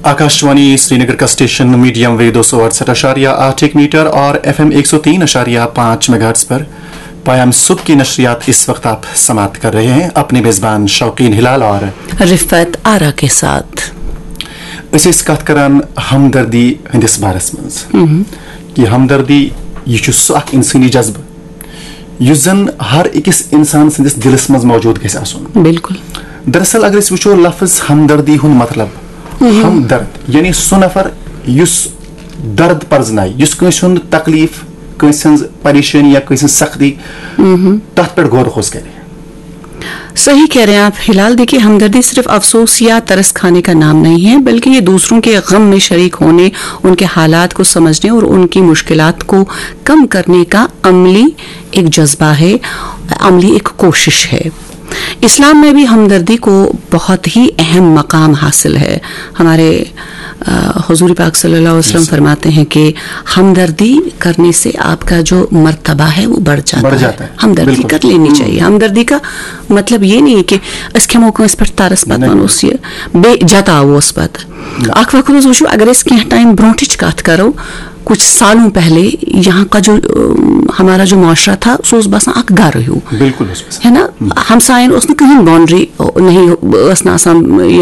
आकाशवाणी श्रीनगर का station medium wave 268.8 metre और FM 103.5 megahertz पर पायाम सुबह की नशरियात इस वक्त आप समाप्त कर रहे हैं अपने मेज़बान शौकीन हिलाल और रिफत आरा के साथ। इस कत करान हमदर्दी हंदिस बारस मंज कि हमदर्दी यह सह अख इंसानी जज्ब युस जन हर अकिस इंसान संदिस दिलस मज मौजूद गैस आसुन। बिल्कुल। दरअसल अगर वो लफ्ज हमदर्दी हुन मतलब हमदर्द यानी सह नफर युस दर्द पर्जनाय युस कंस हुंद तकलीफ कंस हंज परेशानी या कंस सख्ती तथ पे गौर खोज करे। सही कह रहे हैं आप हिलाल। देखिए, हमदर्दी सिर्फ अफसोस या तरस खाने का नाम नहीं है, बल्कि ये दूसरों के गम में शरीक होने, उनके हालात को समझने और उनकी मुश्किलात को कम करने का अमली एक जज्बा है, अमली एक कोशिश है। इस्लाम में भी हमदर्दी को बहुत ही अहम मकाम हासिल है। हमारे हुजूर पाक सल्लल्लाहु अलैहि वसल्लम फरमाते हैं कि हमदर्दी करने से आपका जो मर्तबा है वो बढ़ जाता है। हमदर्दी कर लेनी चाहिए। हमदर्दी का मतलब ये नहीं है कि इसके मौके पर तरस पत वनोस ये बे जतावोस पत अख वक्त वो अगर इस कह टाइम ब्रोंटिच कत करो कुछ सालों पहले यहाँ का जो हमारा जो मुआशरा था सो बसान अख घर हूँ, बिल्कुल है ना। हमसायन उस कहीं बाउंड्री नहीं